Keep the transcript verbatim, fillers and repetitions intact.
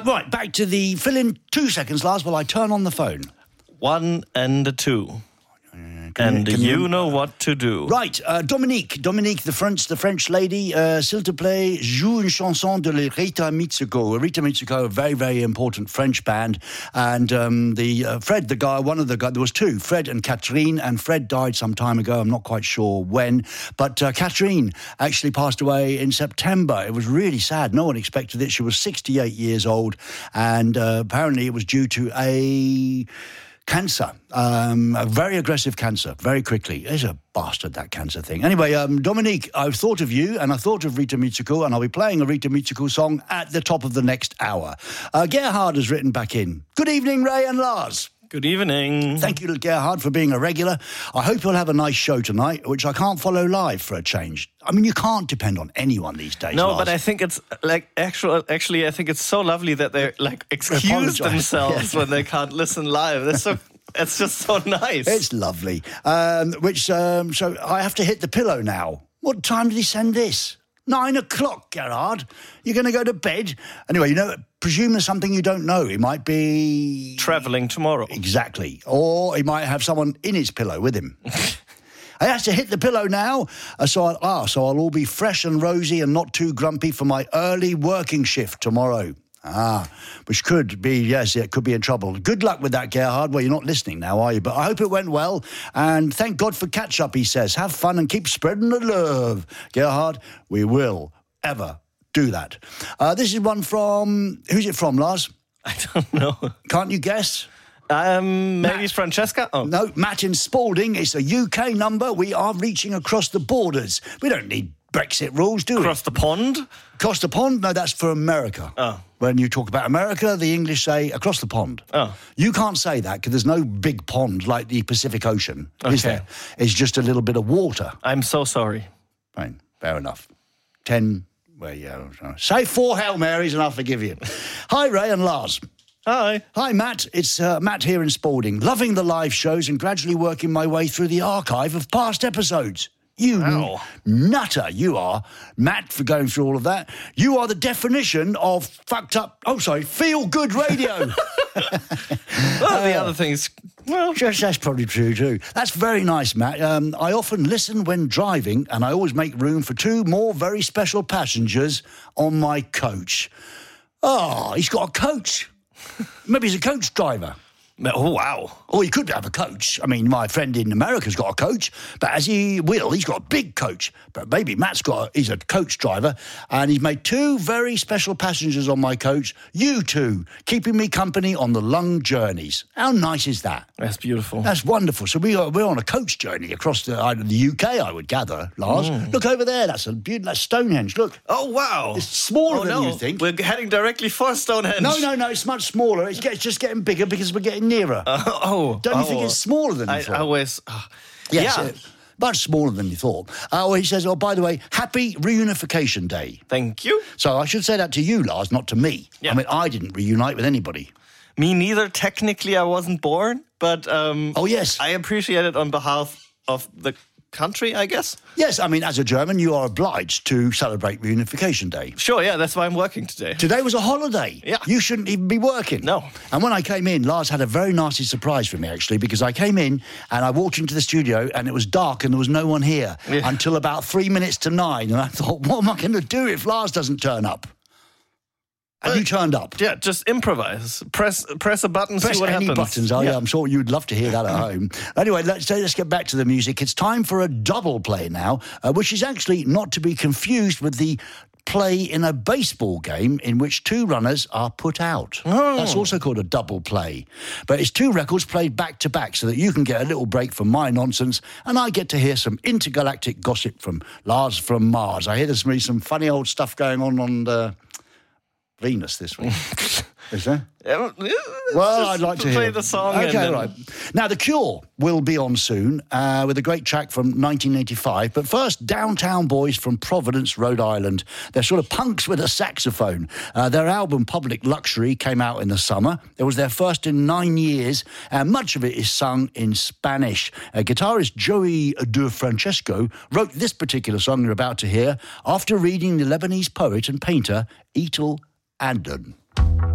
right, back to the... Fill in two seconds, Lars, while I turn on the phone. One and a two. Can and you, you, you know what to do. Right, uh, Dominique, Dominique, the French, the French lady, uh, s'il te plaît, joue une chanson de Rita Mitsuko. Rita Mitsuko, a very, very important French band, and um, the uh, Fred, the guy, one of the guys, there was two, Fred and Catherine, and Fred died some time ago. I'm not quite sure when, but uh, Catherine actually passed away in September. It was really sad. No one expected it. She was sixty-eight years old, and uh, apparently it was due to a cancer, um, a very aggressive cancer, very quickly. It's a bastard, that cancer thing. Anyway, um, Dominique, I've thought of you, and I thought of Rita Mitsuko, and I'll be playing a Rita Mitsuko song at the top of the next hour. Uh, Gerhard has written back in. Good evening, Ray and Lars. Good evening. Thank you, Gerhard, for being a regular. I hope you'll have a nice show tonight, which I can't follow live for a change. I mean, you can't depend on anyone these days. No, Lars. but I think it's like actual. Actually, I think it's so lovely that they like excuse Apologise. themselves Yeah. when they can't listen live. That's so. It's just so nice. It's lovely. Um, which um, so I have to hit the pillow now. What time did he send this? Nine o'clock, Gerhard. You're going to go to bed? Anyway, you know, presume there's something you don't know. He might be... Travelling tomorrow. Exactly. Or he might have someone in his pillow with him. I have to hit the pillow now, uh, so, I'll, ah, so I'll all be fresh and rosy and not too grumpy for my early working shift tomorrow. Ah, which could be, yes, it could be in trouble. Good luck with that, Gerhard. Well, you're not listening now, are you? But I hope it went well. And thank God for catch-up, he says. Have fun and keep spreading the love. Gerhard, we will ever do that. Uh, this is one from... Who's it from, Lars? I don't know. Can't you guess? Um, maybe Matt. it's Francesca? Oh. No, Matt in Spalding. It's a U K number. We are reaching across the borders. We don't need Brexit rules, do we? Across the pond? Across the pond? No, that's for America. Oh. When you talk about America, the English say across the pond. Oh. You can't say that because there's no big pond like the Pacific Ocean, is Okay. there? It's just a little bit of water. I'm so sorry. Fine, fair enough. Ten, well, yeah. Say four Hail Marys and I'll forgive you. Hi, Ray and Lars. Hi. Hi, Matt. It's uh, Matt here in Spalding. Loving the live shows and gradually working my way through the archive of past episodes. You Wow. nutter, you are. Matt, for going through all of that. You are the definition of fucked up, oh, sorry, feel-good radio. Well, the other thing is, well, Yes, that's probably true too. That's very nice, Matt. Um, I often listen when driving, and I always make room for two more very special passengers on my coach. Oh, he's got a coach. Maybe he's a coach driver. oh, wow. Or he could have a coach. I mean, my friend in America's got a coach, but as he will, he's got a big coach. But maybe Matt's got a, he's a coach driver, and he's made two very special passengers on my coach. You two, keeping me company on the long journeys. How nice is that? That's beautiful. That's wonderful. So we are, we're on a coach journey across the, uh, the U K, I would gather, Lars. Mm. Look over there. That's a beautiful, that's Stonehenge. Look. Oh, wow. It's smaller oh, than no. you think. We're heading directly for Stonehenge. No, no, no. It's much smaller. It's, get, it's just getting bigger because we're getting nearer. Uh, oh. Don't you oh. think it's smaller than you I, thought? I always... Uh, Yes, yeah. uh, much smaller than you thought. Uh, well, he says, oh, by the way, happy reunification day. Thank you. So I should say that to you, Lars, not to me. Yeah. I mean, I didn't reunite with anybody. Me neither. Technically, I wasn't born, but um, Oh, yes. I appreciate it on behalf of the country, I guess. Yes, I mean, as a German, you are obliged to celebrate reunification day. Sure, yeah, that's why I'm working today. Today was a holiday. Yeah. You shouldn't even be working. No. And when I came in, Lars had a very nasty surprise for me, actually, because I came in and I walked into the studio and it was dark and there was no one here Yeah. until about three minutes to nine. And I thought, what am I going to do if Lars doesn't turn up? And Well, you turned up. Yeah, just improvise. Press press a button, Press see what any happens. buttons. Oh, yeah. I'm sure you'd love to hear that at home. Anyway, let's, let's get back to the music. It's time for a double play now, uh, which is actually not to be confused with the play in a baseball game in which two runners are put out. Oh. That's also called a double play. But it's two records played back to back so that you can get a little break from my nonsense and I get to hear some intergalactic gossip from Lars from Mars. I hear there's some, some funny old stuff going on on the Venus this week. Is there? Yeah, Well, just I'd like to play hear the song. Okay, and then... right. Now, The Cure will be on soon uh, with a great track from nineteen eighty-five. But first, Downtown Boys from Providence, Rhode Island. They're sort of punks with a saxophone. Uh, their album, Public Luxury, came out in the summer. It was their first in nine years, and much of it is sung in Spanish. Uh, guitarist Joey De Francesco wrote this particular song you're about to hear after reading the Lebanese poet and painter Etel Adnan.